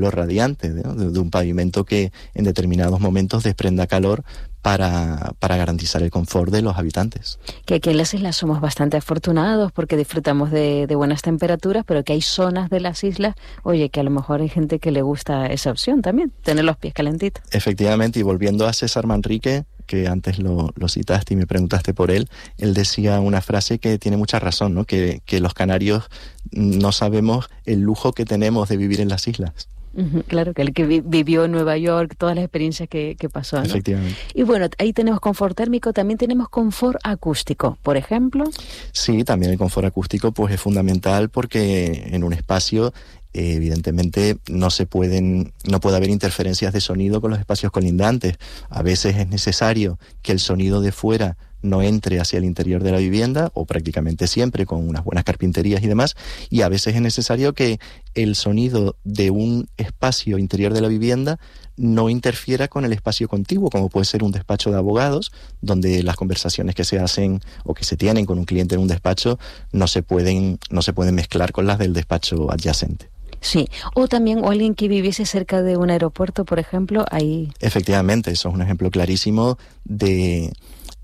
radiante, ¿no? de un pavimento que en determinados momentos desprenda calor para garantizar el confort de los habitantes. Que aquí en las islas somos bastante afortunados porque disfrutamos de buenas temperaturas, pero que hay zonas de las islas, oye, que a lo mejor hay gente que le gusta esa opción también, tener los pies calentitos. Efectivamente, y volviendo a César Manrique, que antes lo citaste y me preguntaste por él decía una frase que tiene mucha razón, ¿no? Que los canarios no sabemos el lujo que tenemos de vivir en las islas. Claro, que el que vivió en Nueva York, todas las experiencias que pasó, ¿no? Efectivamente. Y bueno, ahí tenemos confort térmico, también tenemos confort acústico, por ejemplo. Sí, también el confort acústico pues es fundamental porque en un espacio evidentemente no puede haber interferencias de sonido con los espacios colindantes. A veces es necesario que el sonido de fuera no entre hacia el interior de la vivienda, o prácticamente siempre con unas buenas carpinterías y demás, y a veces es necesario que el sonido de un espacio interior de la vivienda no interfiera con el espacio contiguo, como puede ser un despacho de abogados, donde las conversaciones que se hacen o que se tienen con un cliente en un despacho no se pueden mezclar con las del despacho adyacente. Sí, o también alguien que viviese cerca de un aeropuerto, por ejemplo, ahí... Efectivamente, eso es un ejemplo clarísimo de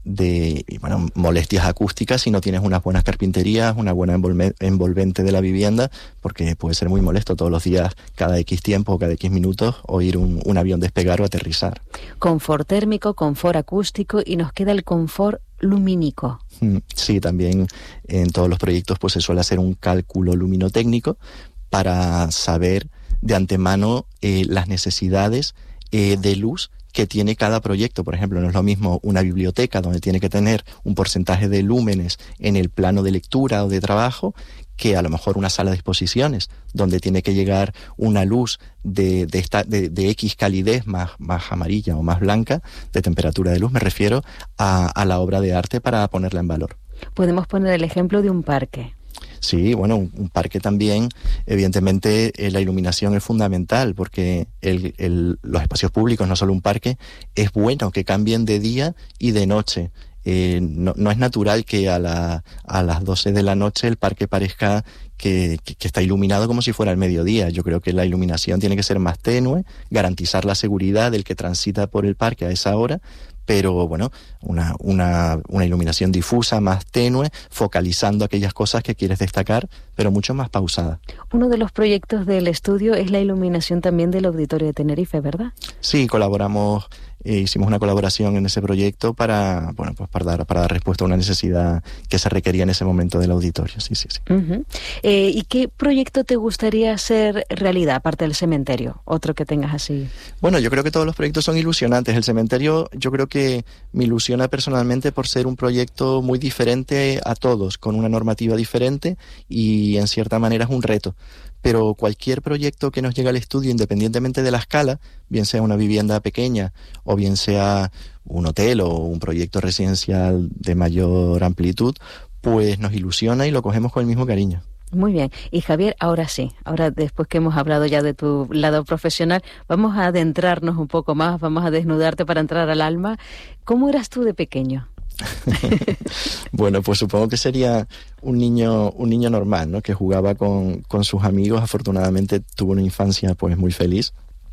molestias acústicas si no tienes unas buenas carpinterías, una buena envolvente de la vivienda, porque puede ser muy molesto todos los días, cada X tiempo o cada X minutos, oír un avión despegar o aterrizar. Confort térmico, confort acústico, y nos queda el confort lumínico. Sí, también en todos los proyectos pues se suele hacer un cálculo luminotécnico para saber de antemano las necesidades de luz que tiene cada proyecto. Por ejemplo, no es lo mismo una biblioteca donde tiene que tener un porcentaje de lúmenes en el plano de lectura o de trabajo, que a lo mejor una sala de exposiciones donde tiene que llegar una luz de X calidez más amarilla o más blanca, de temperatura de luz me refiero, a la obra de arte para ponerla en valor. Podemos poner el ejemplo de un parque. Sí, bueno, un parque también, evidentemente la iluminación es fundamental porque los espacios públicos, no solo un parque, es bueno que cambien de día y de noche. No es natural que a las 12 de la noche el parque parezca que está iluminado como si fuera el mediodía. Yo creo que la iluminación tiene que ser más tenue, garantizar la seguridad del que transita por el parque a esa hora, pero bueno, una iluminación difusa, más tenue, focalizando aquellas cosas que quieres destacar, pero mucho más pausada. Uno de los proyectos del estudio es la iluminación también del Auditorio de Tenerife, ¿verdad? Sí, hicimos una colaboración en ese proyecto para dar respuesta a una necesidad que se requería en ese momento del auditorio. Sí. Uh-huh. ¿Y qué proyecto te gustaría hacer realidad, aparte del cementerio? Otro que tengas así. Bueno, yo creo que todos los proyectos son ilusionantes. El cementerio yo creo que me ilusiona personalmente por ser un proyecto muy diferente a todos, con una normativa diferente y en cierta manera es un reto. Pero cualquier proyecto que nos llegue al estudio, independientemente de la escala, bien sea una vivienda pequeña o bien sea un hotel o un proyecto residencial de mayor amplitud, pues nos ilusiona y lo cogemos con el mismo cariño. Muy bien. Y Javier, ahora sí, después que hemos hablado ya de tu lado profesional, vamos a adentrarnos un poco más, vamos a desnudarte para entrar al alma. ¿Cómo eras tú de pequeño? Bueno, pues supongo que sería un niño normal, ¿no? Que jugaba con sus amigos. Afortunadamente tuvo una infancia pues muy feliz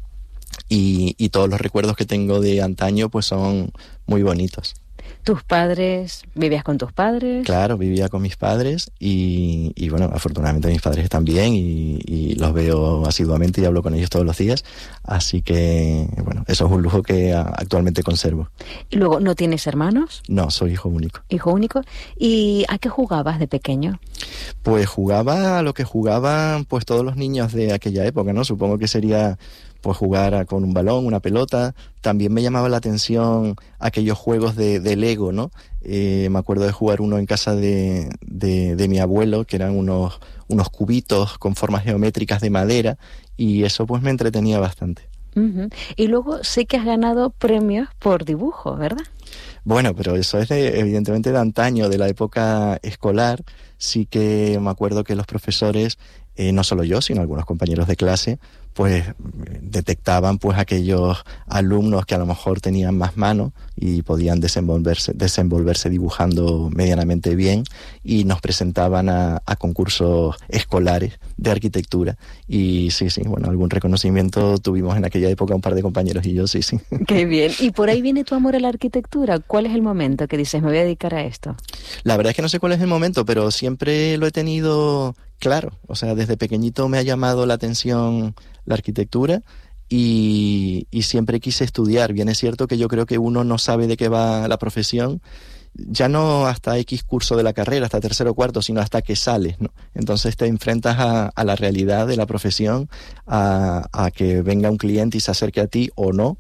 y todos los recuerdos que tengo de antaño pues son muy bonitos. ¿Tus padres? ¿Vivías con tus padres? Claro, vivía con mis padres y bueno, afortunadamente mis padres están bien y los veo asiduamente y hablo con ellos todos los días, así que bueno, eso es un lujo que actualmente conservo. ¿Y luego no tienes hermanos? No, soy hijo único. ¿Hijo único? ¿Y a qué jugabas de pequeño? Pues jugaba a lo que jugaban pues todos los niños de aquella época, ¿no? Supongo que sería pues jugar con un balón, una pelota. También me llamaba la atención aquellos juegos de Lego, ¿no? Me acuerdo de jugar uno en casa de mi abuelo, que eran unos cubitos con formas geométricas de madera, y eso pues me entretenía bastante. Uh-huh. Y luego sé que has ganado premios por dibujo, ¿verdad? Bueno, pero eso es evidentemente de antaño, de la época escolar. Sí que me acuerdo que los profesores no solo yo, sino algunos compañeros de clase, pues detectaban pues aquellos alumnos que a lo mejor tenían más mano y podían desenvolverse dibujando medianamente bien, y nos presentaban a concursos escolares de arquitectura. Y sí, bueno, algún reconocimiento tuvimos en aquella época un par de compañeros y yo, sí. Qué bien. Y por ahí viene tu amor a la arquitectura. ¿Cuál es el momento que dices, me voy a dedicar a esto? La verdad es que no sé cuál es el momento, pero siempre lo he tenido claro. O sea, desde pequeñito me ha llamado la atención la arquitectura y siempre quise estudiar. Bien es cierto que yo creo que uno no sabe de qué va la profesión, ya no hasta X curso de la carrera, hasta tercero o cuarto, sino hasta que sales, ¿no? Entonces te enfrentas a la realidad de la profesión, a que venga un cliente y se acerque a ti o no.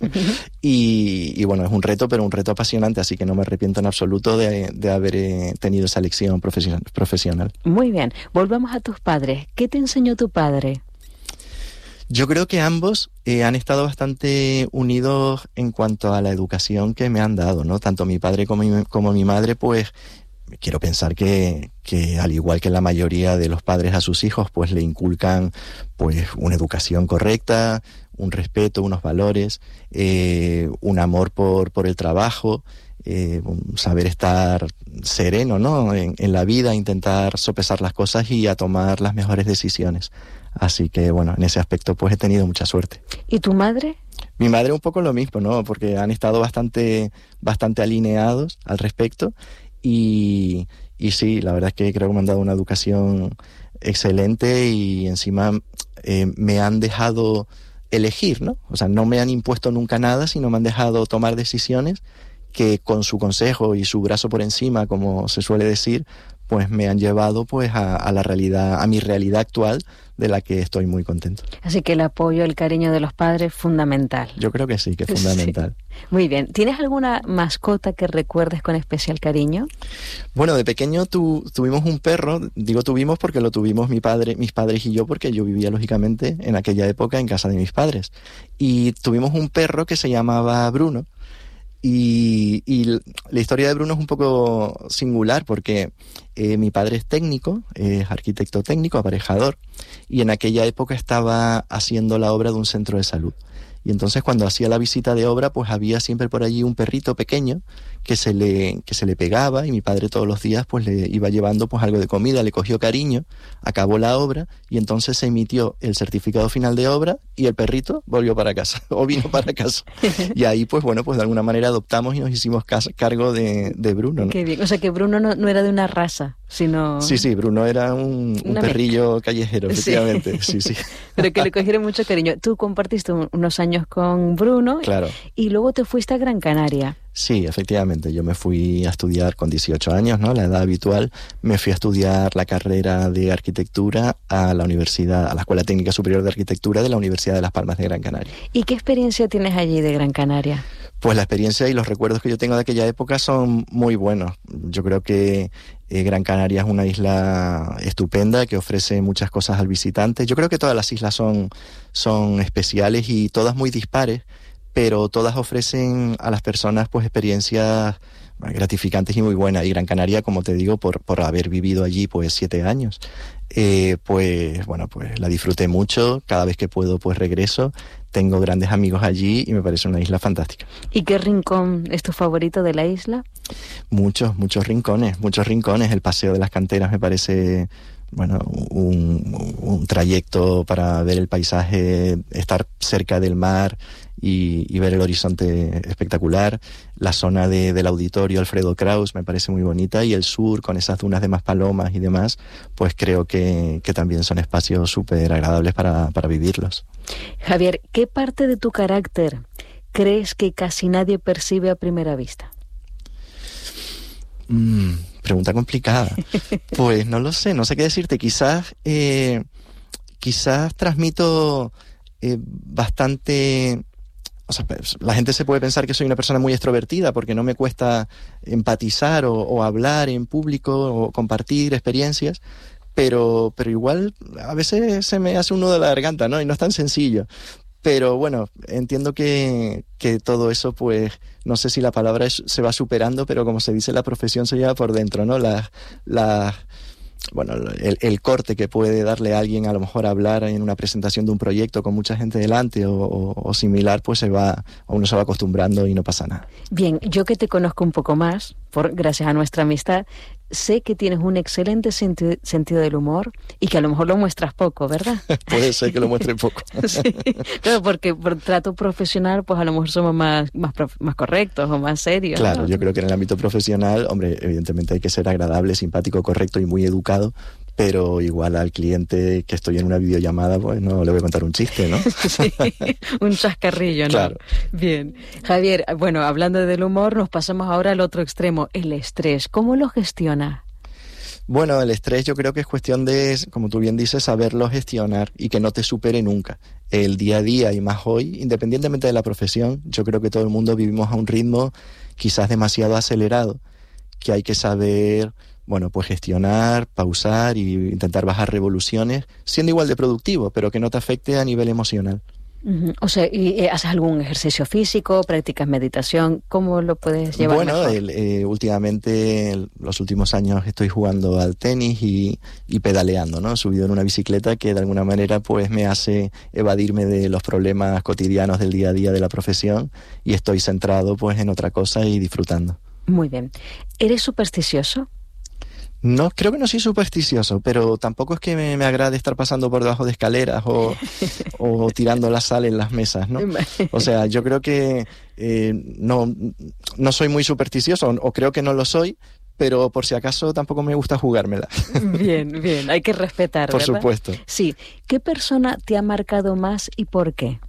y bueno, es un reto, pero un reto apasionante, así que no me arrepiento en absoluto de haber tenido esa lección profesional. Muy bien, volvamos a tus padres. ¿Qué te enseñó tu padre? Yo creo que ambos han estado bastante unidos en cuanto a la educación que me han dado, ¿no? Tanto mi padre como mi madre, pues quiero pensar que al igual que la mayoría de los padres a sus hijos, pues le inculcan pues una educación correcta, un respeto, unos valores, un amor por el trabajo, un saber estar sereno, ¿no? En la vida, intentar sopesar las cosas y a tomar las mejores decisiones. Así que, bueno, en ese aspecto pues he tenido mucha suerte. ¿Y tu madre? Mi madre un poco lo mismo, ¿no? Porque han estado bastante alineados al respecto y sí, la verdad es que creo que me han dado una educación excelente y encima me han dejado elegir, ¿no? O sea, no me han impuesto nunca nada, sino me han dejado tomar decisiones que con su consejo y su brazo por encima, como se suele decir, pues me han llevado pues a la realidad, a mi realidad actual, de la que estoy muy contento. Así que el apoyo, el cariño de los padres, fundamental. Yo creo que sí, que es fundamental. Sí. Muy bien. ¿Tienes alguna mascota que recuerdes con especial cariño? Bueno, de pequeño tuvimos un perro, digo tuvimos porque lo tuvimos mis padres y yo, porque yo vivía lógicamente en aquella época en casa de mis padres. Y tuvimos un perro que se llamaba Bruno. Y la historia de Bruno es un poco singular porque mi padre es técnico, es arquitecto técnico, aparejador, y en aquella época estaba haciendo la obra de un centro de salud. Y entonces cuando hacía la visita de obra, pues había siempre por allí un perrito pequeño que se le pegaba, y mi padre todos los días pues le iba llevando pues algo de comida, le cogió cariño, acabó la obra y entonces se emitió el certificado final de obra y el perrito volvió para casa, o vino para casa. Y ahí pues bueno, pues de alguna manera adoptamos y nos hicimos cargo de Bruno, ¿no? Qué bien, o sea que Bruno no era de una raza, sino... Sí, Bruno era un perrillo mezcla. Callejero, efectivamente, sí. Pero que le cogieron mucho cariño. Tú compartiste unos años con Bruno, claro. Y luego te fuiste a Gran Canaria. Sí, efectivamente, yo me fui a estudiar con 18 años, ¿no? La edad habitual. Me fui a estudiar la carrera de arquitectura a la Escuela Técnica Superior de Arquitectura de la Universidad de Las Palmas de Gran Canaria. ¿Y qué experiencia tienes allí de Gran Canaria? Pues la experiencia y los recuerdos que yo tengo de aquella época son muy buenos. Yo creo que Gran Canaria es una isla estupenda que ofrece muchas cosas al visitante. Yo creo que todas las islas son especiales y todas muy dispares, pero todas ofrecen a las personas pues experiencias gratificantes y muy buenas. Y Gran Canaria, como te digo, por haber vivido allí pues 7 años, pues la disfruté mucho. Cada vez que puedo pues regreso. Tengo grandes amigos allí y me parece una isla fantástica. ¿Y qué rincón es tu favorito de la isla? Muchos rincones. El Paseo de las Canteras me parece un trayecto para ver el paisaje, estar cerca del mar y ver el horizonte espectacular. La zona del auditorio Alfredo Kraus me parece muy bonita, y el sur con esas dunas de Maspalomas y demás, pues creo que también son espacios súper agradables para vivirlos. Javier, ¿qué parte de tu carácter crees que casi nadie percibe a primera vista? Pregunta complicada. Pues no lo sé, no sé qué decirte. Quizás transmito bastante... O sea, la gente se puede pensar que soy una persona muy extrovertida porque no me cuesta empatizar o hablar en público o compartir experiencias, pero igual a veces se me hace un nudo de la garganta, ¿no? Y no es tan sencillo. Pero bueno, entiendo que todo eso, pues, no sé si la palabra se va superando, pero como se dice, la profesión se lleva por dentro, ¿no? bueno, el corte que puede darle a alguien a lo mejor a hablar en una presentación de un proyecto con mucha gente delante o similar, pues uno se va acostumbrando y no pasa nada. Bien, yo que te conozco un poco más, gracias a nuestra amistad, sé que tienes un excelente sentido del humor y que a lo mejor lo muestras poco, ¿verdad? Puede ser que lo muestre poco. Sí, claro, porque por trato profesional, pues a lo mejor somos más correctos o más serios. Claro, ¿no? yo creo que en el ámbito profesional, hombre, evidentemente hay que ser agradable, simpático, correcto y muy educado, pero igual al cliente que estoy en una videollamada, pues no le voy a contar un chiste, ¿no? Sí, un chascarrillo, ¿no? Claro. Bien. Javier, bueno, hablando del humor, nos pasamos ahora al otro extremo, el estrés. ¿Cómo lo gestiona? Bueno, el estrés yo creo que es cuestión de, como tú bien dices, saberlo gestionar y que no te supere nunca. El día a día y más hoy, independientemente de la profesión, yo creo que todo el mundo vivimos a un ritmo quizás demasiado acelerado, que hay que saber, bueno, pues gestionar, pausar y intentar bajar revoluciones, siendo igual de productivo, pero que no te afecte a nivel emocional. Uh-huh. O sea, ¿y haces algún ejercicio físico, practicas meditación? ¿Cómo lo puedes llevar bueno, mejor? últimamente, los últimos años estoy jugando al tenis y pedaleando, ¿no? Subido en una bicicleta que de alguna manera pues me hace evadirme de los problemas cotidianos del día a día de la profesión y estoy centrado pues en otra cosa y disfrutando. Muy bien. ¿Eres supersticioso? No, creo que no soy supersticioso, pero tampoco es que me agrade estar pasando por debajo de escaleras o tirando la sal en las mesas, ¿no? O sea, yo creo que no soy muy supersticioso, o creo que no lo soy, pero por si acaso tampoco me gusta jugármela. Bien, bien, hay que respetar, por ¿verdad? Supuesto. Sí. ¿Qué persona te ha marcado más y por qué?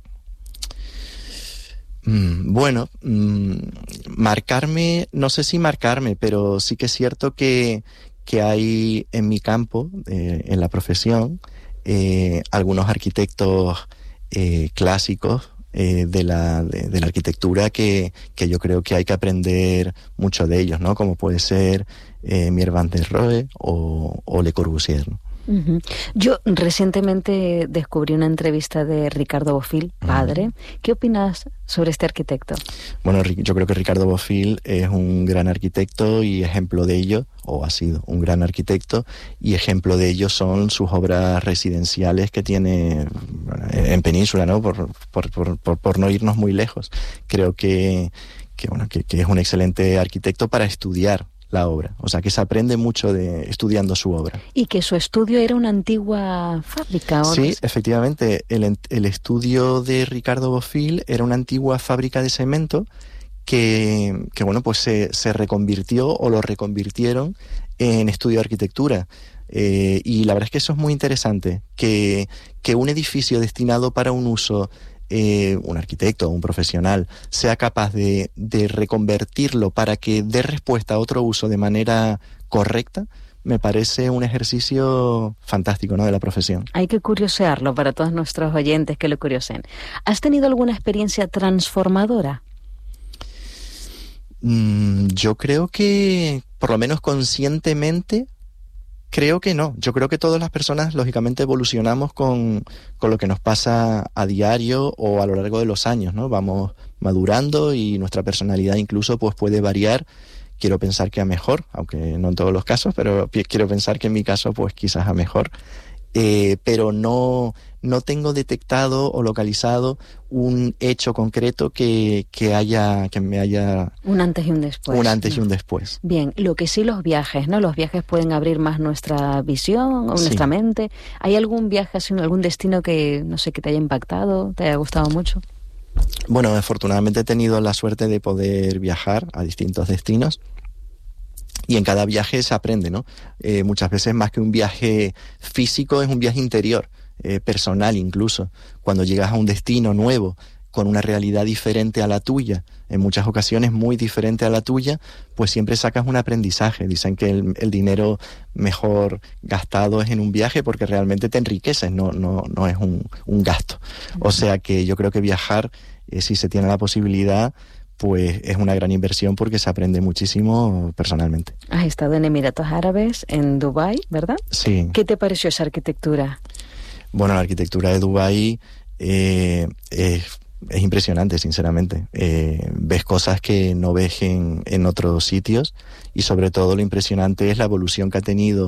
Bueno, marcarme, no sé si marcarme, pero sí que es cierto que hay en mi campo, en la profesión, algunos arquitectos clásicos de la arquitectura que yo creo que hay que aprender mucho de ellos, ¿no? Como puede ser Mies van der Rohe o Le Corbusier, ¿no? Uh-huh. Yo recientemente descubrí una entrevista de Ricardo Bofill, padre. Uh-huh. ¿Qué opinas sobre este arquitecto? Bueno, yo creo que Ricardo Bofill es un gran arquitecto y ejemplo de ello, o ha sido un gran arquitecto, y ejemplo de ello son sus obras residenciales que tiene en Península, ¿no? Por no irnos muy lejos. Creo que es un excelente arquitecto para estudiar la obra, o sea que se aprende mucho estudiando su obra. ¿Y que su estudio era una antigua fábrica? ¿O sí, efectivamente, el estudio de Ricardo Bofill era una antigua fábrica de cemento que bueno, pues se reconvirtió o lo reconvirtieron en estudio de arquitectura. Y la verdad es que eso es muy interesante, que un edificio destinado para un uso, un arquitecto o un profesional sea capaz de reconvertirlo para que dé respuesta a otro uso de manera correcta, me parece un ejercicio fantástico, ¿no?, de la profesión. Hay que curiosearlo para todos nuestros oyentes que lo curioseen. ¿Has tenido alguna experiencia transformadora? Yo creo que, por lo menos conscientemente, creo que no. Yo creo que todas las personas, lógicamente, evolucionamos con lo que nos pasa a diario o a lo largo de los años, ¿no? Vamos madurando y nuestra personalidad incluso pues puede variar. Quiero pensar que a mejor, aunque no en todos los casos, pero quiero pensar que en mi caso pues quizás a mejor. Pero no tengo detectado o localizado un hecho concreto que me haya... Un antes y un después. Un antes y un después. Bien, lo que sí los viajes, ¿no? Los viajes pueden abrir más nuestra visión o nuestra mente. ¿Hay algún viaje, algún destino que, no sé, que te haya impactado, te haya gustado mucho? Bueno, afortunadamente he tenido la suerte de poder viajar a distintos destinos. Y en cada viaje se aprende, ¿no? Muchas veces más que un viaje físico es un viaje interior, personal incluso. Cuando llegas a un destino nuevo, con una realidad diferente a la tuya, en muchas ocasiones muy diferente a la tuya, pues siempre sacas un aprendizaje. Dicen que el dinero mejor gastado es en un viaje porque realmente te enriqueces, no es un gasto. O sea que yo creo que viajar, si se tiene la posibilidad, pues es una gran inversión porque se aprende muchísimo personalmente. Has estado en Emiratos Árabes, en Dubái, ¿verdad? Sí. ¿Qué te pareció esa arquitectura? Bueno, la arquitectura de Dubái es impresionante, sinceramente. Ves cosas que no ves en otros sitios y sobre todo lo impresionante es la evolución que ha tenido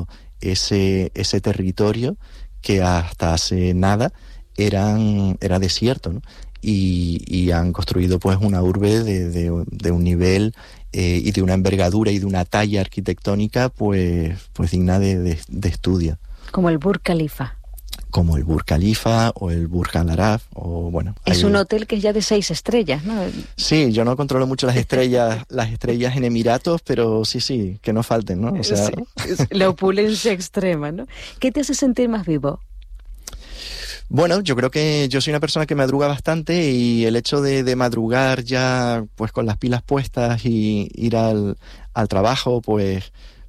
ese territorio que hasta hace nada era desierto, ¿no? Y han construido pues una urbe de un nivel y de una envergadura y de una talla arquitectónica pues digna de estudio. Como el Burj Khalifa. Como el Burj Khalifa o el Burj Al Arab, o bueno... Es un hotel que es ya de 6 estrellas, ¿no? Sí, yo no controlo mucho las estrellas en Emiratos, pero sí, que no falten, ¿no? O sea... Sí, la opulencia extrema, ¿no? ¿Qué te hace sentir más vivo? Bueno, yo creo que yo soy una persona que madruga bastante, y el hecho de madrugar ya pues con las pilas puestas y ir al trabajo, pues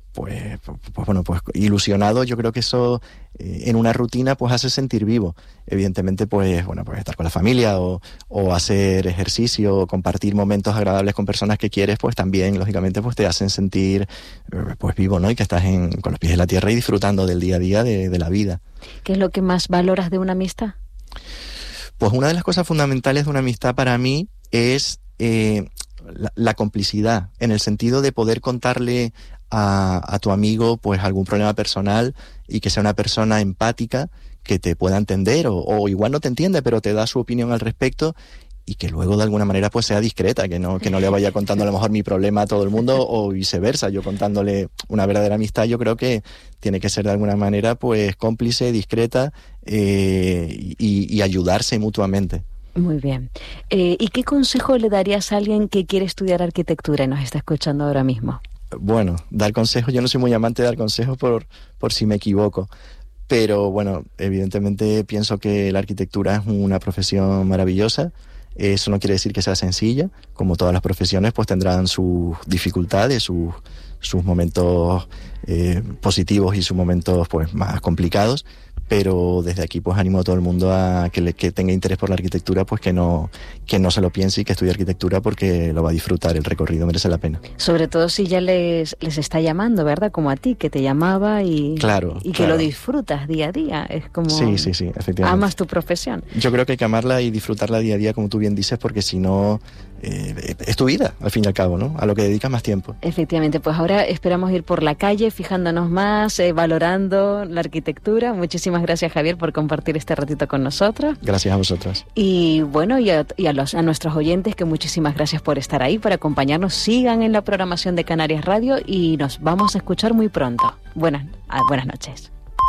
ilusionado, yo creo que eso en una rutina pues hace sentir vivo. Evidentemente pues estar con la familia o hacer ejercicio o compartir momentos agradables con personas que quieres, pues también lógicamente pues te hacen sentir pues vivo, ¿no? Y que estás con los pies en la tierra y disfrutando del día a día de la vida. ¿Qué es lo que más valoras de una amistad? Pues una de las cosas fundamentales de una amistad para mí es la complicidad, en el sentido de poder contarle a tu amigo pues algún problema personal y que sea una persona empática, que te pueda entender o igual no te entiende, pero te da su opinión al respecto, y que luego de alguna manera pues sea discreta, que no le vaya contando a lo mejor mi problema a todo el mundo o viceversa. Yo contándole una verdadera amistad, yo creo que tiene que ser de alguna manera pues cómplice, discreta y ayudarse mutuamente. Muy bien. ¿Y qué consejo le darías a alguien que quiere estudiar arquitectura y nos está escuchando ahora mismo? Bueno, dar consejos, yo no soy muy amante de dar consejos por si me equivoco, pero bueno, evidentemente pienso que la arquitectura es una profesión maravillosa. Eso no quiere decir que sea sencilla, como todas las profesiones pues tendrán sus dificultades, sus momentos positivos y sus momentos pues más complicados, pero desde aquí pues animo a todo el mundo a que tenga interés por la arquitectura, pues que no se lo piense y que estudie arquitectura, porque lo va a disfrutar, el recorrido merece la pena. Sobre todo si ya les está llamando, ¿verdad? Como a ti, que te llamaba y que lo disfrutas día a día. Es como... Sí, efectivamente. Amas tu profesión. Yo creo que hay que amarla y disfrutarla día a día, como tú bien dices, porque si no... es tu vida, al fin y al cabo, ¿no? A lo que dedicas más tiempo. Efectivamente, pues ahora esperamos ir por la calle fijándonos más, valorando la arquitectura. Muchísimas gracias, Javier, por compartir este ratito con nosotros. Gracias a vosotros. Y bueno, y a nuestros oyentes, que muchísimas gracias por estar ahí, por acompañarnos. Sigan en la programación de Canarias Radio y nos vamos a escuchar muy pronto. Buenas noches.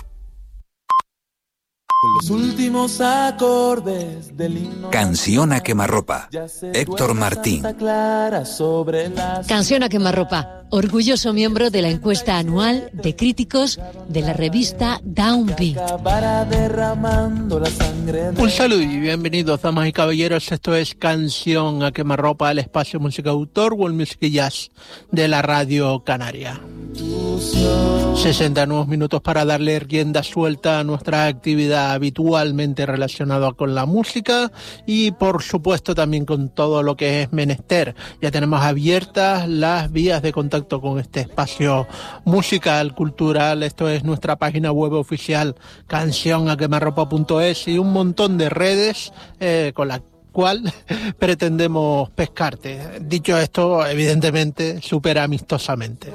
Los últimos acordes del himno. Canción a quemarropa, Héctor Martín. Canción a quemarropa, orgulloso miembro de la encuesta anual de críticos de la revista Downbeat. Un saludo y bienvenidos, damas y caballeros. Esto es Canción a quemarropa, el espacio música autor, World Music y Jazz de la Radio Canaria. 60 nuevos minutos para darle rienda suelta a nuestra actividad habitualmente relacionada con la música y por supuesto también con todo lo que es menester. Ya tenemos abiertas las vías de contacto con este espacio musical, cultural. Esto es nuestra página web oficial, cancionaquemarropa.es, y un montón de redes con la cual pretendemos pescarte. Dicho esto, evidentemente, súper amistosamente.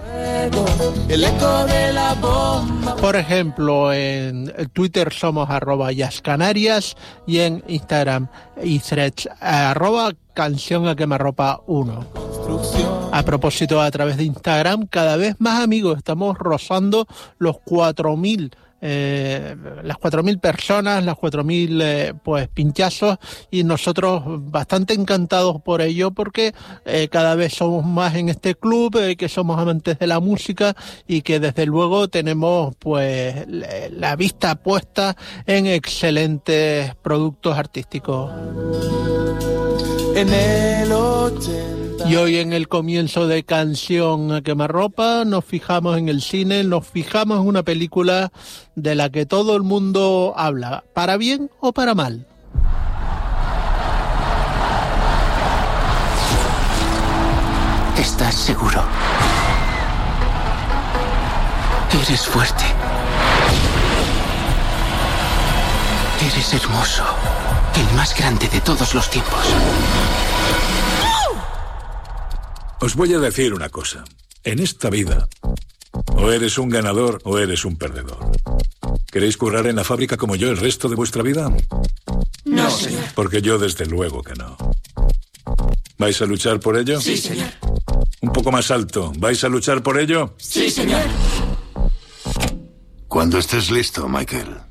Por ejemplo, en Twitter somos @jazzcanarias y en Instagram y Threads @cancionaquemarropa1. A propósito, a través de Instagram, cada vez más amigos, estamos rozando los 4.000 las 4.000 personas, las 4.000 pues pinchazos, y nosotros bastante encantados por ello, porque cada vez somos más en este club, que somos amantes de la música y que desde luego tenemos pues la vista puesta en excelentes productos artísticos. En el 80. Y hoy, en el comienzo de Canción a quemarropa, nos fijamos en el cine, nos fijamos en una película de la que todo el mundo habla, para bien o para mal. ¿Estás seguro? Eres fuerte. Eres hermoso. El más grande de todos los tiempos. Os voy a decir una cosa. En esta vida O eres un ganador o eres un perdedor. ¿Queréis currar en la fábrica como yo el resto de vuestra vida? No, señor. Porque yo desde luego que no. ¿Vais a luchar por ello? Sí, señor. Un poco más alto. ¿Vais a luchar por ello? Sí, señor. Cuando estés listo, Michael.